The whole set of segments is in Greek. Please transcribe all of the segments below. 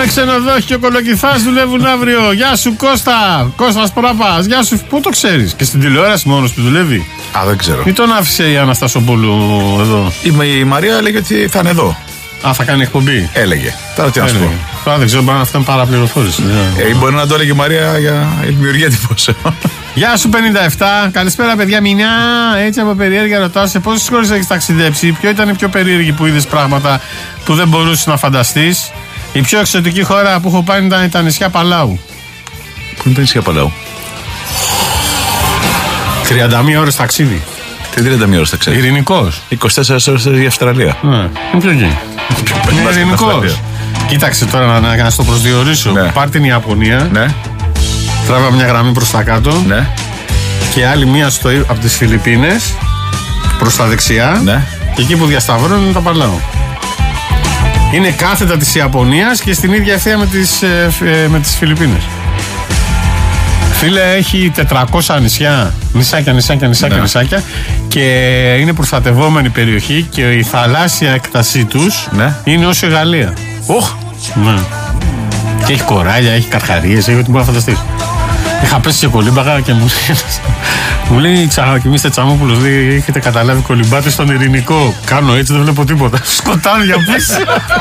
Πάμε ξενοδόχιο, Κολοκυθάς δουλεύουν αύριο. Γεια σου Κώστα, Κώστας Πράπας. Γεια σου, πού το ξέρεις? Και στην τηλεόραση μόνος που δουλεύει. Α, δεν ξέρω. Ή τον άφησε η Αναστασοπούλου εδώ? Η Μαρία έλεγε ότι θα είναι εδώ. Α, θα κάνει εκπομπή. Έλεγε. Τώρα τι να σου πω. Τώρα δεν ξέρω, μπορεί να φτάνει παραπληροφόρηση. Μπορεί να το έλεγε η Μαρία για δημιουργία εντυπώσεων. Γεια σου 57, καλησπέρα παιδιά. Μηνιά, έτσι από περιέργεια ρωτάω, σε πόσες χώρες έχεις ταξιδέψει? Ποιο ήταν η πιο περίεργη που είδες πράγματα που δεν μπορούσες να φανταστείς? Η πιο εξωτική χώρα που έχω πάει ήταν τα νησιά Παλάου. Πού είναι τα νησιά Παλάου? 31 ώρες ταξίδι. Τι 31 ώρες ταξίδι? Ειρηνικός. 24 ώρες για Αυστραλία. Ναι, είναι πιο εκεί. Είναι ειρηνικός. Κοίταξε τώρα να στο προσδιορίσω. Ναι. Πάρ' την Ιαπωνία. Ναι. Τράβα μια γραμμή προς τα κάτω. Ναι. Και άλλη μία από τις Φιλιππίνες προς τα δεξιά. Ναι. Και εκεί που διασταυρώνουν είναι τα Παλάου. Είναι κάθετα της Ιαπωνίας και στην ίδια ευθεία με τις Φιλιππίνες. Φίλε, έχει 400 νησιά. Νησάκια. Και είναι προστατευόμενη περιοχή και η θαλάσσια έκτασή τους είναι όσο η Γαλλία. Ναι. Και έχει κοράλια, έχει καρχαρίες, έχει ό,τι μπορεί να φανταστείς. Είχα πέσει σε κολύμπαγα και μου λέει Τσαμακιμίστε Τσαμόπουλος, λέει, έχετε καταλάβει κολυμπάτε στον Ειρηνικό? Κάνω έτσι, δεν βλέπω τίποτα. Σκοτάνω για πίσω.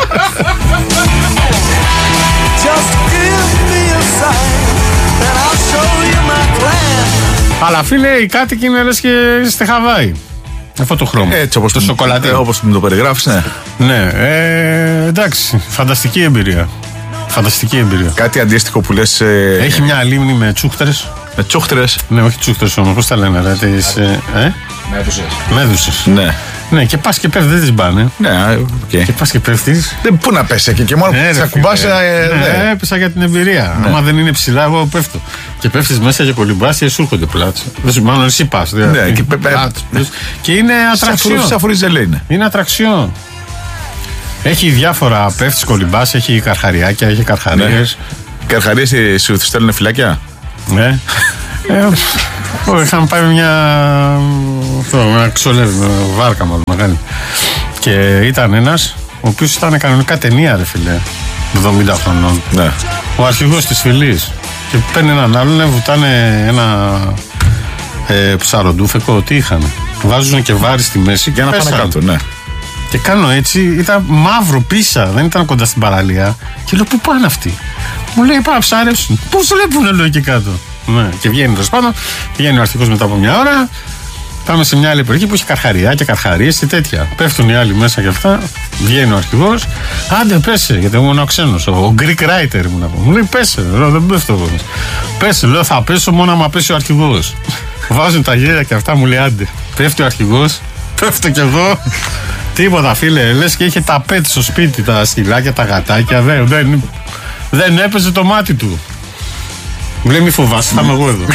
Αλλά φίλε, οι κάτοικοι είναι λες και στη Χαβάη. Αυτό το χρώμα. Έτσι όπως το σοκολάτι. Όπως μου το περιγράφεις, ναι. Ναι, εντάξει. Φανταστική εμπειρία. Κάτι αντίστοιχο που λες. Έχει μια λίμνη με τσούχτερες. Με τσούχτερες? Ναι, όχι τσούχτερες όμως, πώς τα λένε, ρε. Μέδουσες. Ναι. Ναι, και πας και πέφτεις, δεν τις πάνε. Ναι, okay. Και πας και πέφτεις. Πού να πέσει εκεί και μόνο που θα κουμπάσει. Ναι, έπεσα για την εμπειρία. Ναι. Άμα δεν είναι ψηλά, εγώ πέφτω. Και πέφτεις μέσα και κολυμπάς και σου έρχονται πλάτς. Μάλλον εσύ πας. Ναι, και είναι ατραξιόν. Σαν φοριζελέ είναι. Είναι ατραξιόν. Έχει διάφορα, πέφτεις, κολυμπάς, έχει καρχαριάκια, έχει καρχαρίες. Ναι. Καρχαρίες σου στέλνουν φυλάκια? Ναι. Είχαμε πάει μια ξολεύει, βάρκα μάλλον μεγάλη. Και ήταν ένας ο οποίος ήταν κανονικά ταινία, ρε φίλε, 70 χρονών. Ναι. Ο αρχηγός της φυλής. Και παίρνει έναν άλλον, βουτάνε ένα ψαροντούφεκο, τι είχαν. Βάζουν και βάρη στη μέση για να πάνε κάτω, ναι. Και κάνω έτσι, ήταν μαύρο πίσα, δεν ήταν κοντά στην παραλία. Και λέω, πού πάνε αυτοί? Μου λέει, πάμε να ψάρευσουν. Πώς βλέπουν, λέω, εκεί κάτω. Ναι. Και βγαίνει τέλος πάντων, βγαίνει ο αρχηγός μετά από μια ώρα. Πάμε σε μια άλλη περιοχή που έχει καρχαριά και καρχαρίες και τέτοια. Πέφτουν οι άλλοι μέσα και αυτά. Βγαίνει ο αρχηγός. Άντε, πέσε, γιατί ήμουν ο ξένος. Ο Greek writer ήμουν από. Μου λέει, πέσε, λέω, δεν πέφτω εγώ. Πέσε, λέω, θα πέσω μόνο άμα πέσει ο αρχηγός. Βάζουν τα γέλια και αυτά, μου λέει, άντε. Πέφτει ο αρχηγός, πέφτω κι εγώ. Τίποτα, φίλε, λες και είχε τα πέτ στο σπίτι, τα σκυλάκια, τα γατάκια. Δεν έπαιζε το μάτι του. Μου λέει, μη φοβάσαι, θα είμαι εγώ εδώ.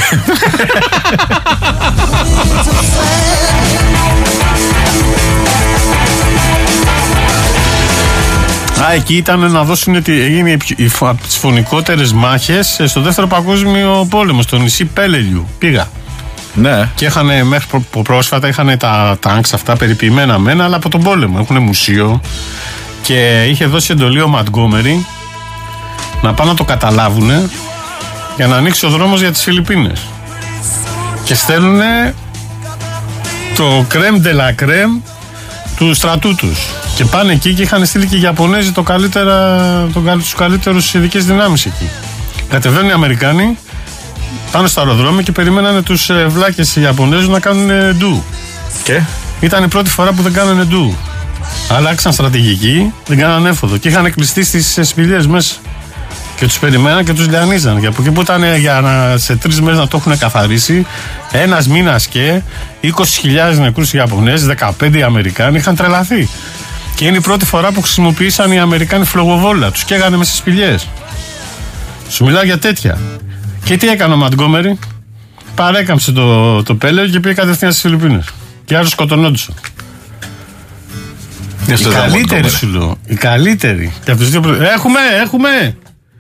Εκεί ήταν να δώσουν ότι έγινε από τις φωνικότερες μάχες στο δεύτερο παγκόσμιο πόλεμο, στο νησί Πέλελιου. Πήγα. Ναι. Και είχαν μέχρι πρόσφατα είχαν τα τάγκς αυτά περιποιημένα μένα, αλλά από τον πόλεμο. Έχουν μουσείο. Και είχε δώσει εντολή ο Μαντγκόμερι να πάνε να το καταλάβουν για να ανοίξει ο δρόμος για τις Φιλιππίνες. Και στέλνουν το κρέμ de la crème του στρατού τους. Και πάνε εκεί και είχαν στείλει και οι Ιαπωνέζοι τους καλύτερους ειδικές δυνάμεις εκεί. Κατεβαίνουν οι Αμερικάνοι, πάνε στο αεροδρόμιο και περιμένανε τους βλάκες οι Ιαπωνέζους να κάνουν ντου. Και ήταν η πρώτη φορά που δεν κάνανε ντου. Αλλάξαν στρατηγική, δεν κάνανε έφοδο και είχαν κλειστεί στις σπηλιές μέσα. Και τους περιμέναν και τους λιανίζαν. Και από εκεί που ήταν σε 3 μέρες να το έχουν καθαρίσει, ένας μήνας και 20.000 νεκρούς Ιαπωνέζοι, 15 οι Αμερικάνοι, είχαν τρελαθεί. Και είναι η πρώτη φορά που χρησιμοποίησαν οι Αμερικάνοι φλογοβόλα. Τους καίγανε μέσα στις σπηλιές. Σου μιλάω για τέτοια. Και τι έκανε ο Μαντγκόμερι? Παρέκαμψε το Πέλεο και πήγε κατευθείαν στις Φιλιππίνες. Και άλλους σκοτωνόντουσαν. Οι καλύτεροι σου λέω. Οι καλύτεροι. Και από τους δύο έχουμε.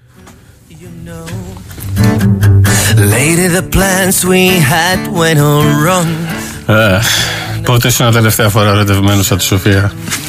Later the plans we had went all wrong. Πότε ήσουν τελευταία φορά ερωτευμένος από τη Σοφία?